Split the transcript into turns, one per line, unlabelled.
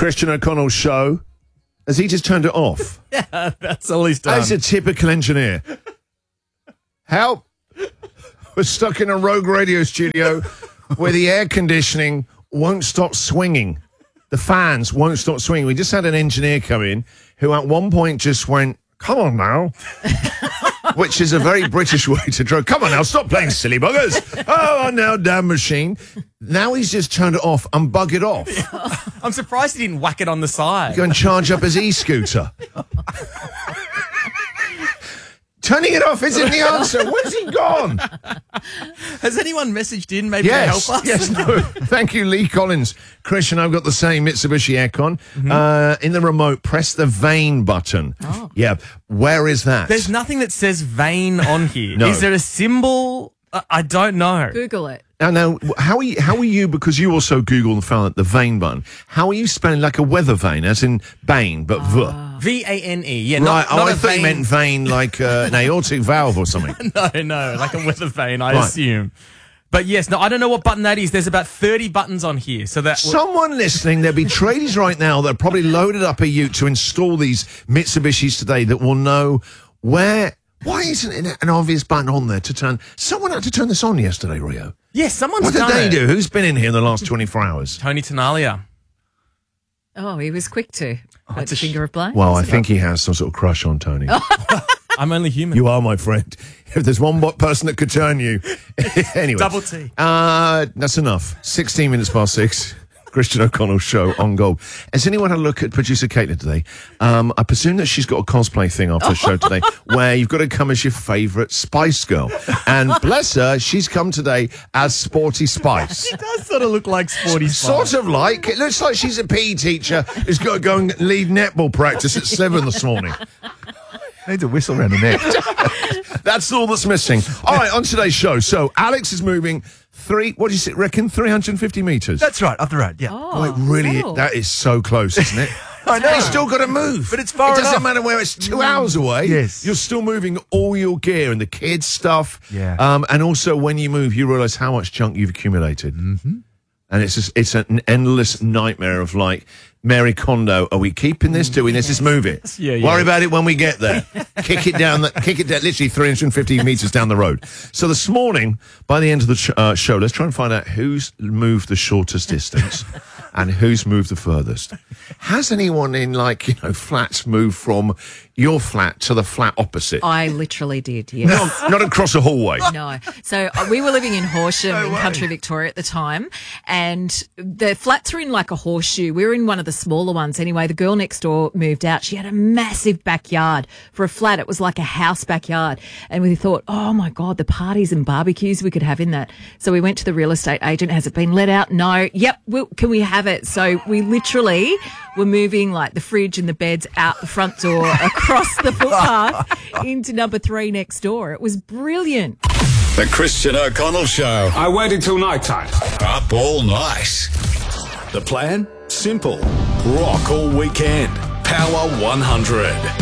Christian O'Connell show. Has he just turned it off?
Yeah, that's all he's done.
As a typical engineer. Help! We're stuck in a rogue radio studio where the air conditioning won't stop swinging. The fans won't stop swinging. We just had an engineer come in who at one point just went, "Come on now." Which is a very British way to draw. Come on now, stop playing silly buggers. Oh, now, damn machine. Now he's just turned it off and bug it off.
I'm surprised he didn't whack it on the side.
Go and charge up his e-scooter. Turning it off isn't the answer. Where's he gone?
Has anyone messaged in maybe to help us?
Yes, no. Thank you, Lee Collins. Christian, I've got the same Mitsubishi Aircon. In the remote, press the Vane button.
Oh.
Yeah. Where is that?
There's nothing that says Vane on here.
No.
Is there a symbol? I don't know.
Google it.
Now, how are you, because you also Googled and found the Vane button, how are you spelling like a weather vane, as in Bane, but
V-A-N-E. Yeah,
right,
not
I
a
thought you
vein.
meant vein like an aortic valve or something.
No, like a weather vane, I assume. But yes, no, I don't know what button that is. There's about 30 buttons on here. So that
Someone listening, there'll be tradies right now that are probably loaded up a ute to install these Mitsubishis today that will know where. Why isn't it an obvious button on there to turn? Someone had to turn this on yesterday, Rio.
yes, someone's
What did
done
they
it.
do? Who's been in here in the last 24 hours?
Tony Tenalia.
Oh, he was quick to. Put the finger of blame.
Well, I think he has some sort of crush on Tony.
I'm only human.
You are my friend. If there's one person that could turn you. Anyway.
Double T.
That's enough. 16 minutes past 6. Christian O'Connell show on Gold. Has anyone had a look at producer Caitlin today? I presume that she's got a cosplay thing after the show today where you've got to come as your favourite Spice Girl. And bless her, she's come today as Sporty Spice.
It does sort of look like Sporty Spice.
Sort of like. It looks like she's a PE teacher who's got to go and lead netball practice at 7 this morning.
Needs a whistle around the neck.
That's all that's missing. All right, on today's show. So Alex is moving what do you reckon, 350 metres?
That's right, up the road, yeah.
Oh,
it really,
cool.
that is so close, isn't it?
I know.
They still got to move.
But it's far
It doesn't
enough.
matter where it's 2 hours away.
Yes.
You're still moving all your gear and the kids' stuff.
Yeah.
And also when you move, you realise how much junk you've accumulated. Mm-hmm. And it's an endless nightmare of like, Mary Kondo, are we keeping this, doing this? Let's move it.
Yeah.
Worry about it when we get there. Kick it down, literally 350 metres down the road. So this morning, by the end of the show, let's try and find out who's moved the shortest distance and who's moved the furthest. Has anyone in flats moved from your flat to the flat opposite?
I literally did, yes.
Not across a hallway.
No. So we were living in Horsham in country Victoria at the time, and the flats were in like a horseshoe. We were in one of the smaller ones. Anyway, the girl next door moved out. She had a massive backyard. For a flat, it was like a house backyard. And we thought, oh my God, the parties and barbecues we could have in that. So we went to the real estate agent. Has it been let out? No. Yep. Can we have it? So we literally were moving like the fridge and the beds out the front door, across the footpath into number 3 next door. It was brilliant.
The Christian O'Connell Show.
I waited till night time.
Up all night. The plan? Simple. Rock all weekend. Power 100.